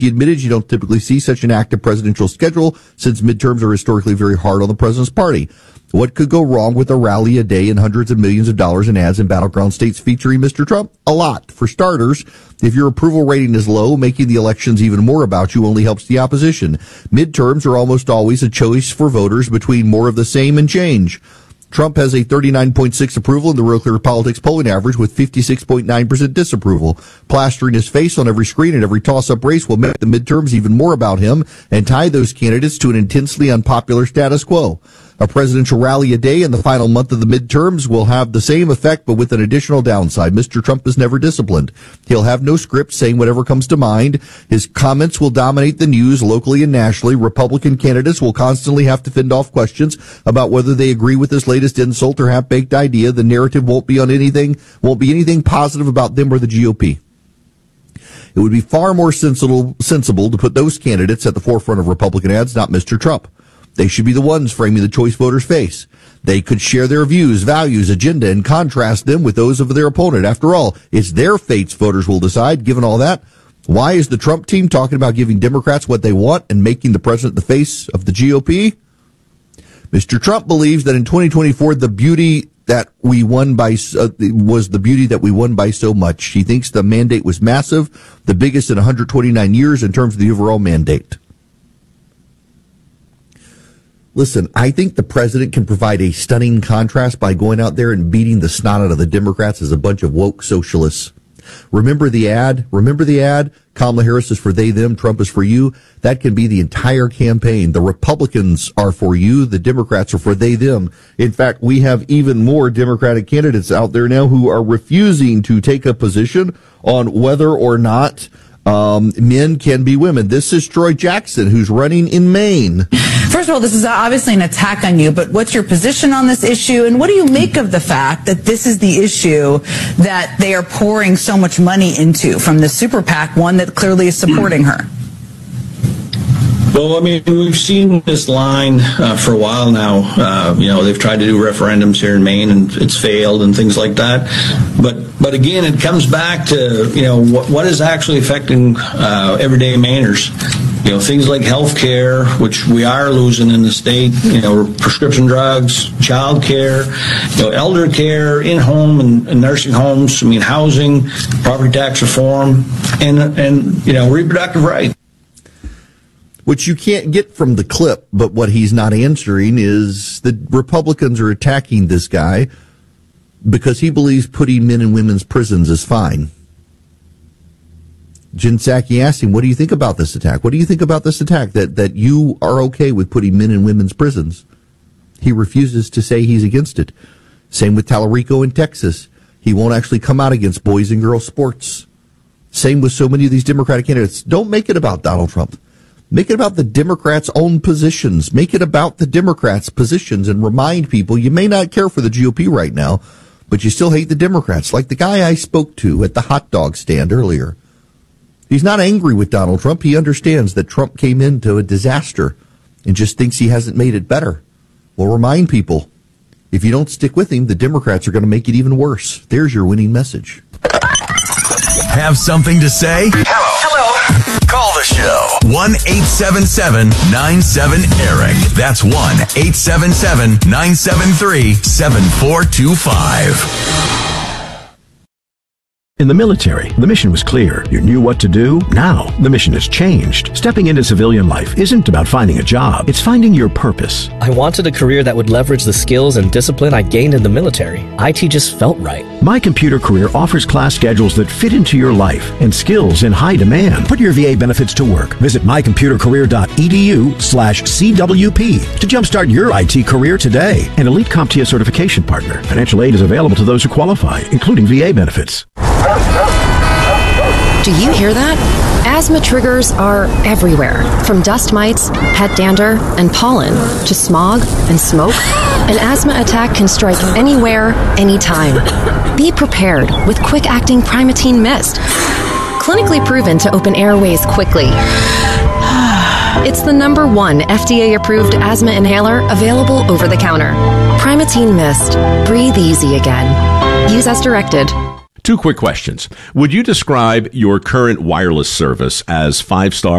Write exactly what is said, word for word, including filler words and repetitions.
He admitted you don't typically see such an active presidential schedule since midterms are historically very hard on the president's party. What could go wrong with a rally a day and hundreds of millions of dollars in ads in battleground states featuring Mister Trump? A lot. For starters, if your approval rating is low, making the elections even more about you only helps the opposition. Midterms are almost always a choice for voters between more of the same and change. Trump has a thirty-nine point six approval in the Real Clear Politics polling average with fifty-six point nine percent disapproval. Plastering his face on every screen in every toss-up race will make the midterms even more about him and tie those candidates to an intensely unpopular status quo. A presidential rally a day in the final month of the midterms will have the same effect, but with an additional downside. Mister Trump is never disciplined. He'll have no script, saying whatever comes to mind. His comments will dominate the news locally and nationally. Republican candidates will constantly have to fend off questions about whether they agree with this latest insult or half-baked idea. The narrative won't be on anything, won't be anything positive about them or the G O P. It would be far more sensible, sensible to put those candidates at the forefront of Republican ads, not Mister Trump. They should be the ones framing the choice voters face. They could share their views, values, agenda, and contrast them with those of their opponent. After all, it's their fates voters will decide. Given all that, why is the Trump team talking about giving Democrats what they want and making the president the face of the G O P? Mister Trump believes that in twenty twenty-four, the beauty that we won by uh, was the beauty that we won by so much. He thinks the mandate was massive, the biggest in one hundred twenty-nine years in terms of the overall mandate. Listen, I think the president can provide a stunning contrast by going out there and beating the snot out of the Democrats as a bunch of woke socialists. Remember the ad? Remember the ad? Kamala Harris is for they, them, Trump is for you. That can be the entire campaign. The Republicans are for you. The Democrats are for they, them. In fact, we have even more Democratic candidates out there now who are refusing to take a position on whether or not um, men can be women. This is Troy Jackson, who's running in Maine. First of all, this is obviously an attack on you, but what's your position on this issue, and what do you make of the fact that this is the issue that they are pouring so much money into from the super PAC, one that clearly is supporting her? Well, I mean, we've seen this line uh, for a while now. Uh, you know, they've tried to do referendums here in Maine, and it's failed and things like that. But but again, it comes back to, you know, what, what is actually affecting uh, everyday Mainers. You know, things like health care, which we are losing in the state, you know, prescription drugs, child care, you know, elder care, in-home and, and nursing homes, I mean, housing, property tax reform, and, and you know, reproductive rights. Which you can't get from the clip, but what he's not answering is the Republicans are attacking this guy because he believes putting men in women's prisons is fine. Jen Psaki asked him, what do you think about this attack? What do you think about this attack, that, that you are okay with putting men in women's prisons? He refuses to say he's against it. Same with Tallarico in Texas. He won't actually come out against boys and girls sports. Same with so many of these Democratic candidates. Don't make it about Donald Trump. Make it about the Democrats' own positions. Make it about the Democrats' positions and remind people you may not care for the G O P right now, but you still hate the Democrats, like the guy I spoke to at the hot dog stand earlier. He's not angry with Donald Trump. He understands that Trump came into a disaster and just thinks he hasn't made it better. Well, remind people, if you don't stick with him, the Democrats are going to make it even worse. There's your winning message. Have something to say? Hello. Hello. Call the show. one eight seven seven nine seven Eric. That's one eight seven seven nine seven three seven four two five. In the military, the mission was clear. You knew what to do. Now, the mission has changed. Stepping into civilian life isn't about finding a job. It's finding your purpose. I wanted a career that would leverage the skills and discipline I gained in the military. I T just felt right. My Computer Career offers class schedules that fit into your life and skills in high demand. Put your V A benefits to work. Visit my computer career dot e d u slash C W P to jumpstart your I T career today. An Elite CompTIA certification partner. Financial aid is available to those who qualify, including V A benefits. Do you hear that? Asthma triggers are everywhere, from dust mites, pet dander, and pollen, to smog and smoke. An asthma attack can strike anywhere, anytime. Be prepared with quick-acting Primatene Mist. Clinically proven to open airways quickly. It's the number one F D A-approved asthma inhaler available over the counter. Primatene Mist. Breathe easy again. Use as directed. Two quick questions. Would you describe your current wireless service as five star?